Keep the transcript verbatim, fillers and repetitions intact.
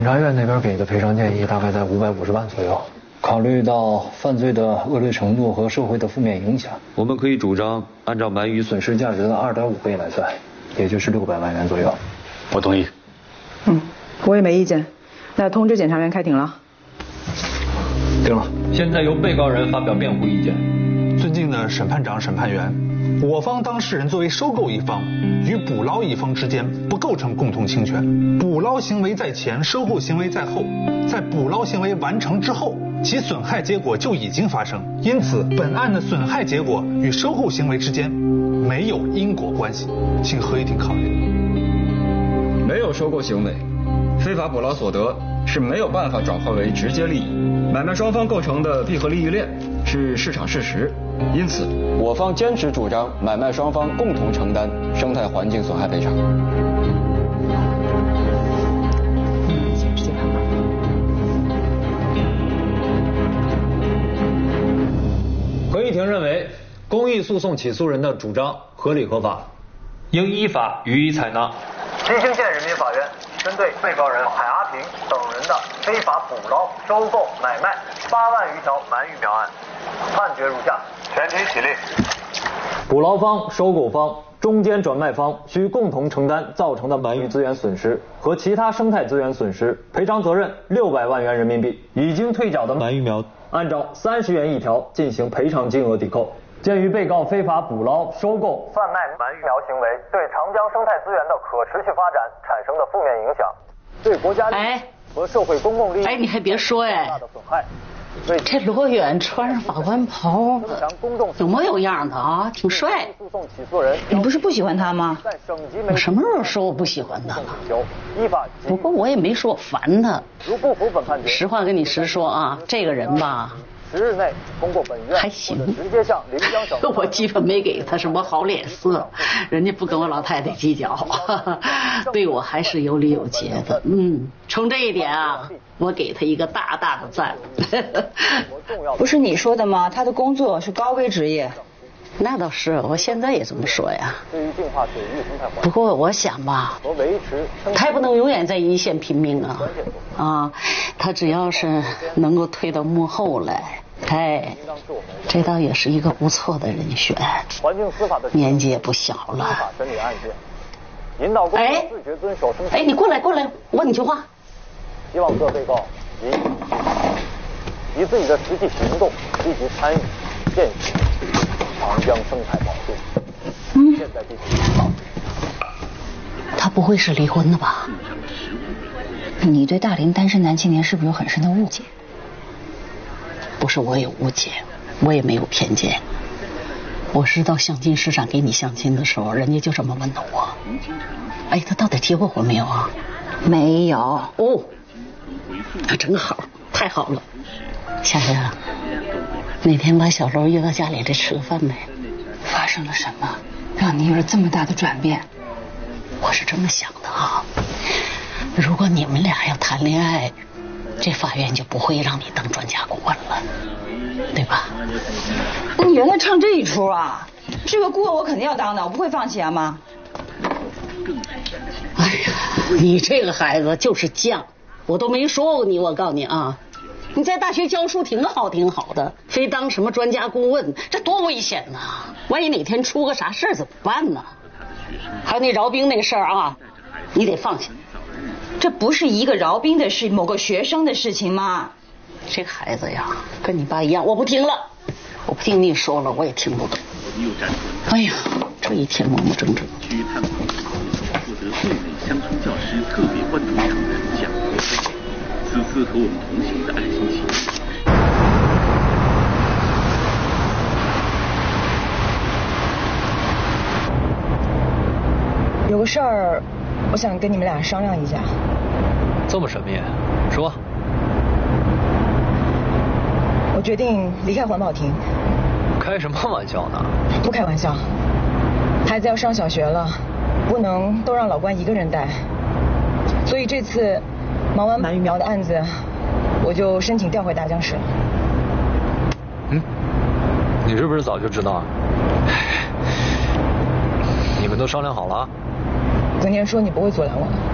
检察院那边给的赔偿建议大概在五百五十万左右。考虑到犯罪的恶劣程度和社会的负面影响，我们可以主张按照鳗鱼损失价值的二点五倍来算，也就是六百万元左右。 我同意。 嗯，我也没意见。那通知检察院开庭了。 定了。现在由被告人发表辩护意见。 尊敬的审判长、审判员，我方当事人作为收购一方，与捕捞一方之间不构成共同侵权。捕捞行为在前，收购行为在后。在捕捞行为完成之后，其损害结果就已经发生，因此本案的损害结果与收购行为之间没有因果关系，请合议庭考虑。 没有收购行为，非法捕捞所得是没有办法转化为直接利益，买卖双方构成的闭合利益链是市场事实，因此我方坚持主张买卖双方共同承担生态环境损害赔偿。 合议庭认为，公益诉讼起诉人的主张合理合法，应依法予以采纳。 金星县人民法院针对被告人海阿平等人的非法捕捞、收购、买卖八万余条鳗鱼苗案，判决如下：全体起立。 捕捞方、收购方、中间转卖方需共同承担造成的鳗鱼资源损失和其他生态资源损失赔偿责任六百万元人民币。已经退缴的鳗鱼苗，按照三十元一条进行赔偿金额抵扣。鉴于被告非法捕捞、收购、 贩卖鳗鱼苗行为对长江生态资源的可持续发展产生的负面影响，对国家利益和社会公共利益哎，你还别说哎， 大的损害。 这罗远穿上法官袍，有模有样的啊，挺帅。 诉讼起诉人， 你不是不喜欢他吗？ 我什么时候说我不喜欢他了？不过我也没说我烦他。 如不服本判决， 实话跟你实说啊，这个人吧。 十日内通过本院还行， 直接向临江省。 我基本没给他什么好脸色，人家不跟我老太太计较，对我还是有理有节的。嗯，从这一点啊，我给他一个大大的赞。 不是你说的吗？他的工作是高危职业。 那倒是，我现在也这么说呀。 对于净化水域生态环境， 不过我想吧， 和维持他也不能永远在一线拼命啊啊！他只要是能够退到幕后来，哎，这倒也是一个不错的人选。 环境司法的年纪也不小了。 司法审理案件，引导公众自觉遵守生态。 哎，你过来过来，我问你句话。 希望各被告以以自己的实际行动积极参与践行长江生态保护。嗯，现在进行。 他不会是离婚的吧？ 你对大龄单身男青年是不是有很深的误解？ 不是我有误解，我也没有偏见。我是到相亲市场给你相亲的时候，人家就这么问的我。哎，他到底结过婚没有啊？ 没有。 哦，那真好，太好了。夏夏，那天把小楼约到家里来吃个饭没？ 发生了什么，让你有了这么大的转变？ 我是这么想的啊，如果你们俩要谈恋爱，这法院就不会让你当专家顾问了，对吧？ 你原来唱这一出啊？这个顾问我肯定要当的，我不会放弃啊，妈。 哎呀，你这个孩子就是犟，我都没说过你，我告诉你啊，你在大学教书挺好挺好的，非当什么专家顾问，这多危险呐！万一哪天出个啥事怎么办呢？还有那饶兵那个事儿啊，你得放下。 这不是一个饶兵的事，某个学生的事情吗？ 这个孩子呀，跟你爸一样，我不听了，我不听你说了，我也听不懂。哎呀，这一天磨磨蹭蹭。区域探访获得桂美乡村教师特别关注奖的蒋国飞，此次和我们同行的爱心企业。 有个事儿，我想跟你们俩商量一下。 这么神秘？说。 我决定离开环保亭。 开什么玩笑呢？ 不开玩笑，孩子要上小学了，不能都让老关一个人带。所以这次忙完鳗鱼苗的案子，我就申请调回大江市了。 嗯，你是不是早就知道啊？你们都商量好了？ 曾年说你不会阻拦我的。